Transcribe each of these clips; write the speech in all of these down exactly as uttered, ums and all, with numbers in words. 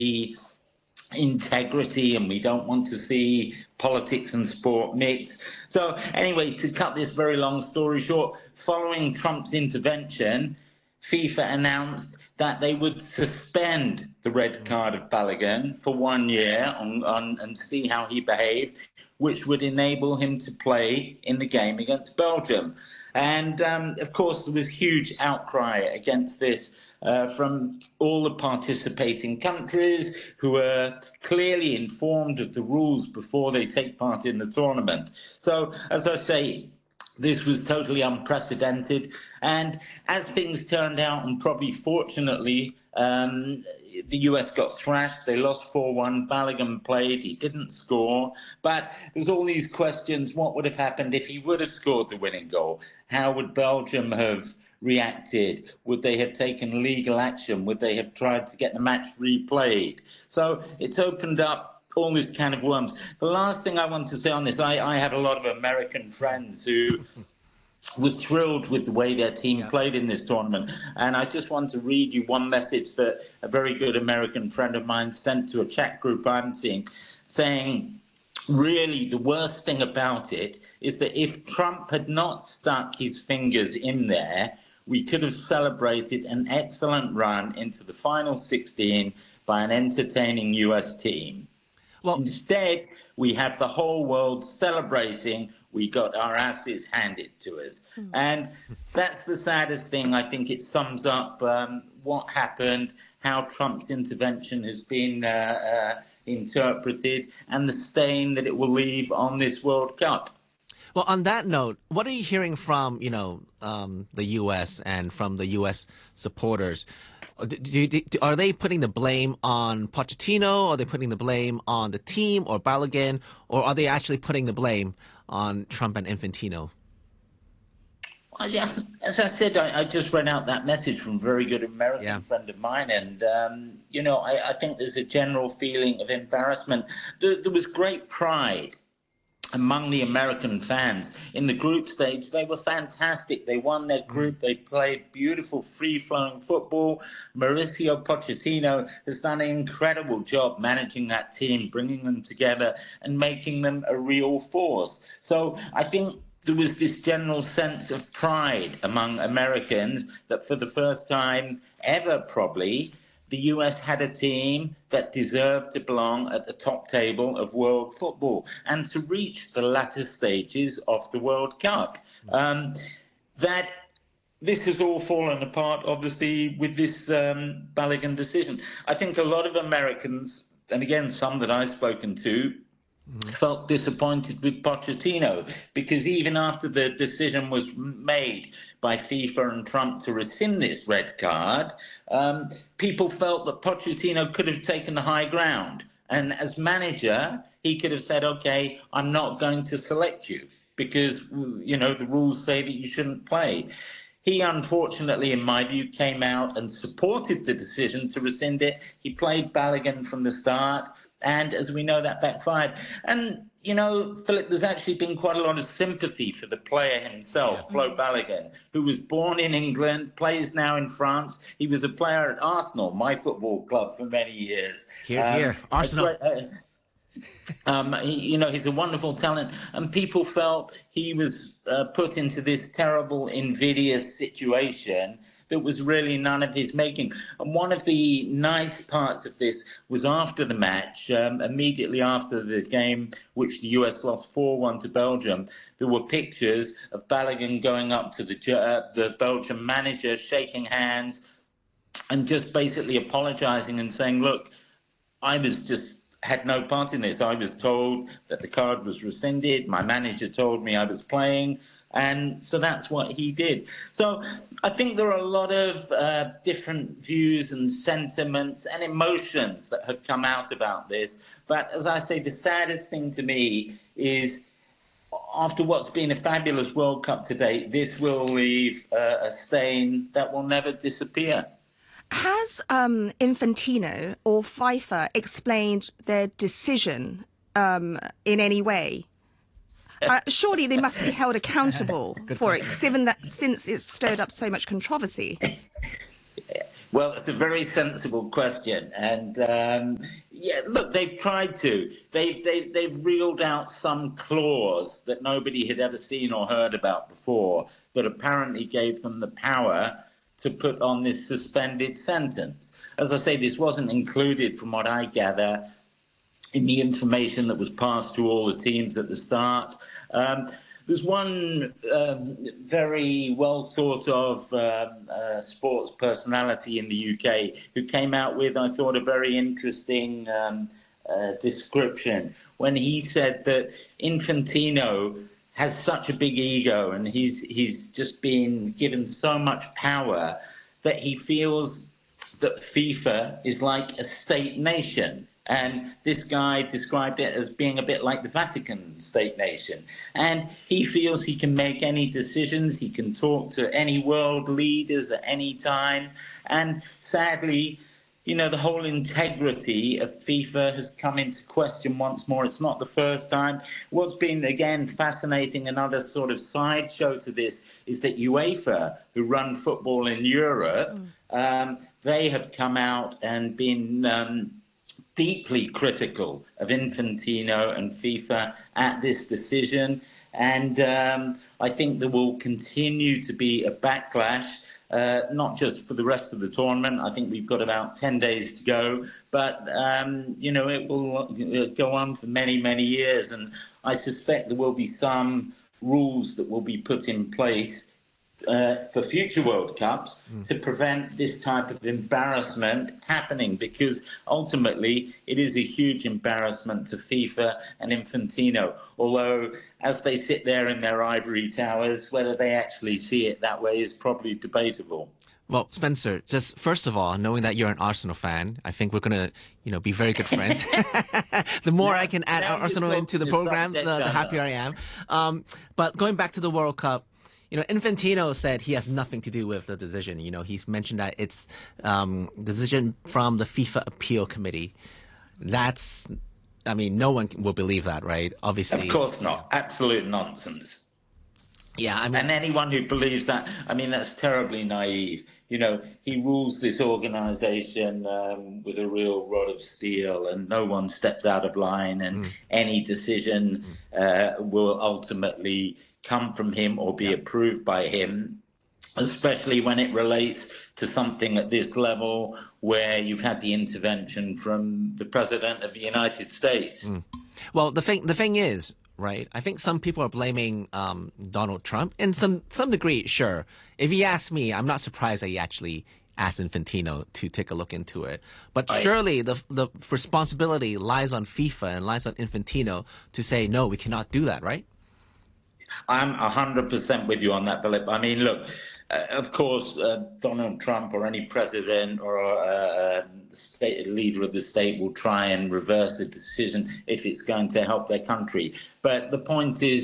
integrity, and we don't want to see politics and sport mixed. So anyway, to cut this very long story short, following Trump's intervention, FIFA announced that they would suspend the red card of Balogun for one year on, on, and see how he behaved, which would enable him to play in the game against Belgium. And, um, of course, there was huge outcry against this uh, from all the participating countries who were clearly informed of the rules before they take part in the tournament. So, as I say, this was totally unprecedented. And as things turned out, and probably fortunately, um, the U S got thrashed. They lost four one. Balogun played. He didn't score. But there's all these questions. What would have happened if he would have scored the winning goal? How would Belgium have reacted? Would they have taken legal action? Would they have tried to get the match replayed? So it's opened up all this can of worms. The last thing I want to say on this, I, I had a lot of American friends who were thrilled with the way their team yeah. played in this tournament. And I just want to read you one message that a very good American friend of mine sent to a chat group I'm seeing, saying, really, the worst thing about it is that if Trump had not stuck his fingers in there, we could have celebrated an excellent run into the final sixteen by an entertaining U S team. Well, instead, we have the whole world celebrating we got our asses handed to us. Mm. And that's the saddest thing. I think it sums up um, what happened, how Trump's intervention has been uh, uh, interpreted, and the stain that it will leave on this World Cup. Well, on that note, what are you hearing from, you know, um, the U S and from the U S supporters? Do, do, do, are they putting the blame on Pochettino? Are they putting the blame on the team or Balogun? Or are they actually putting the blame on Trump and Infantino? Well, yeah, as I said, I, I just read out that message from a very good American yeah. friend of mine. And, um, you know, I, I think there's a general feeling of embarrassment. There, there was great pride among the American fans. In the group stage, they were fantastic. They won their group. They played beautiful, free-flowing football. Mauricio Pochettino has done an incredible job managing that team, bringing them together and making them a real force. So I think there was this general sense of pride among Americans that for the first time ever, probably, the U S had a team that deserved to belong at the top table of world football and to reach the latter stages of the World Cup. Um, that this has all fallen apart, obviously, with this um, Balogun decision. I think a lot of Americans, and again, some that I've spoken to, Mm. felt disappointed with Pochettino because even after the decision was made by FIFA and Trump to rescind this red card, um, people felt that Pochettino could have taken the high ground. And as manager, he could have said, OK, I'm not going to select you because, you know, the rules say that you shouldn't play. He, unfortunately, in my view, came out and supported the decision to rescind it. He played Balogun from the start. And as we know, that backfired. And, you know, Philip, there's actually been quite a lot of sympathy for the player himself, yeah. Flo Balogun, who was born in England, plays now in France. He was a player at Arsenal, my football club, for many years. Here, um, here, Arsenal. Great, uh, um, he, you know, he's a wonderful talent. And people felt he was uh, put into this terrible, invidious situation that was really none of his making. And one of the nice parts of this was after the match, um, immediately after the game, which the U S lost four one to Belgium, there were pictures of Balogun going up to the, uh, the Belgian manager, shaking hands, and just basically apologising and saying, look, I was just had no part in this. I was told that the card was rescinded. My manager told me I was playing. And so that's what he did. So I think there are a lot of uh, different views and sentiments and emotions that have come out about this. But as I say, the saddest thing to me is after what's been a fabulous World Cup to date, this will leave uh, a stain that will never disappear. Has um, Infantino or FIFA explained their decision um, in any way? Uh, surely they must be held accountable for it, given that since it's stirred up so much controversy. Well, it's a very sensible question, and um, yeah, look, they've tried to. They've they've they've reeled out some clause that nobody had ever seen or heard about before that apparently gave them the power to put on this suspended sentence. As I say, this wasn't included, from what I gather, in the information that was passed to all the teams at the start. Um, There's one um, very well thought of um, uh, sports personality in the U K who came out with, I thought, a very interesting um, uh, description when he said that Infantino has such a big ego and he's he's just been given so much power that he feels that FIFA is like a state nation. And this guy described it as being a bit like the Vatican state nation. And he feels he can make any decisions, he can talk to any world leaders at any time. And sadly, you know, the whole integrity of FIFA has come into question once more. It's not the first time. What's been, again, fascinating, another sort of sideshow to this, is that UEFA, who run football in Europe, mm. um, they have come out and been Um, deeply critical of Infantino and FIFA at this decision. And um, I think there will continue to be a backlash, uh, not just for the rest of the tournament. I think we've got about ten days to go, but, um, you know, it will go on for many, many years. And I suspect there will be some rules that will be put in place Uh, for future World Cups mm. to prevent this type of embarrassment happening, because ultimately it is a huge embarrassment to FIFA and Infantino, although as they sit there in their ivory towers, whether they actually see it that way is probably debatable. Well, Spencer, just first of all, knowing that you're an Arsenal fan, I think we're going to, you know, be very good friends. The more now, I can add Arsenal into the program, the, the happier I am. Um, but going back to the World Cup, you know, Infantino said he has nothing to do with the decision. You know, he's mentioned that it's um, decision from the FIFA Appeal Committee. That's, I mean, no one will believe that, right? Obviously. Of course not. Absolute nonsense. Yeah, I mean, and anyone who believes that, I mean, that's terribly naive. You know, he rules this organisation um, with a real rod of steel, and no one steps out of line, and mm. any decision mm. uh, will ultimately come from him or be yeah. approved by him, especially when it relates to something at this level where you've had the intervention from the President of the United States. Mm. Well, the thing, the thing is, right, I think some people are blaming um, Donald Trump in some, some degree, sure. If he asks me, I'm not surprised that he actually asked Infantino to take a look into it. But right. surely the, the responsibility lies on FIFA and lies on Infantino to say, no, we cannot do that, right? I'm one hundred percent with you on that, Philip. I mean, look, uh, of course, uh, Donald Trump or any president or uh, state leader of the state will try and reverse the decision if it's going to help their country. But the point is,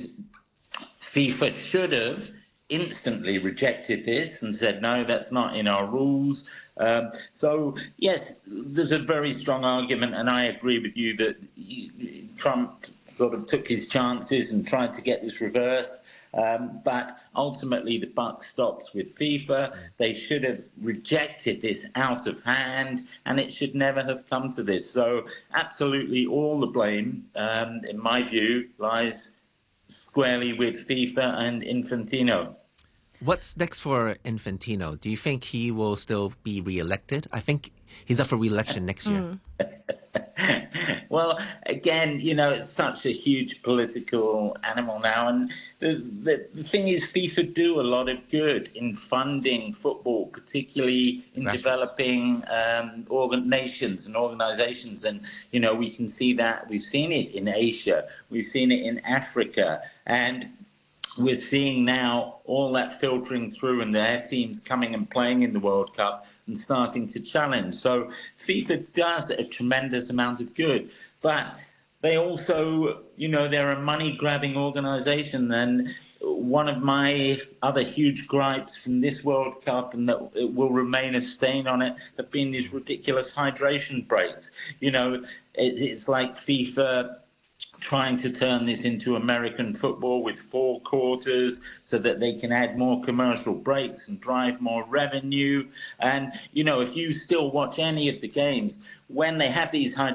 FIFA should have instantly rejected this and said, no, that's not in our rules. Um, so, yes, there's a very strong argument, and I agree with you that Trump sort of took his chances and tried to get this reversed. Um, but ultimately, the buck stops with FIFA. They should have rejected this out of hand, and it should never have come to this. So absolutely all the blame, um, in my view, lies squarely with FIFA and Infantino. What's next for Infantino? Do you think he will still be re-elected? I think he's up for re-election next year. Mm. Well, again, you know, it's such a huge political animal now. And the, the, the thing is, FIFA do a lot of good in funding football, particularly in Grassroots. developing um, organ nations and organizations. And, you know, we can see that. We've seen it in Asia. We've seen it in Africa. And we're seeing now all that filtering through and their teams coming and playing in the World Cup and starting to challenge. So FIFA does a tremendous amount of good, but they also, you know, they're a money-grabbing organisation. And one of my other huge gripes from this World Cup, and that it will remain a stain on it, have been these ridiculous hydration breaks. You know, it, it's like FIFA trying to turn this into American football with four quarters so that they can add more commercial breaks and drive more revenue. And, you know, if you still watch any of the games, when they have these high